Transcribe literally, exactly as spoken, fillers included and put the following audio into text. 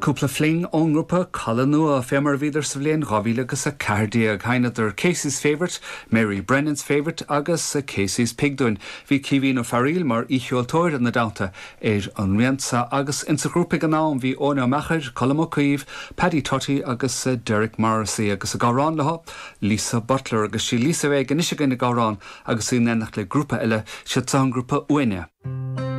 Cúpla fling ón grúpa Colin a fémar víidir sa bblion gábhíle agus a Cardia ag haineidir Casey's Favourite, Mary Brennan's Favourite agus a Casey's Pigdoin. Bhí cíhín ó Faril mar íchiúiltóir an na dáta ar an riansa agus in sa grúpa gan ná bhí óna mechair, Colm O'Keefe, Paddy Tutty agus uh, Derek Morrissey agus a gárán leha, Lisa Butler agus sí Lisa Vega nisise gan na gárán agus í nenach le grúpa eile se tá grúpa uine.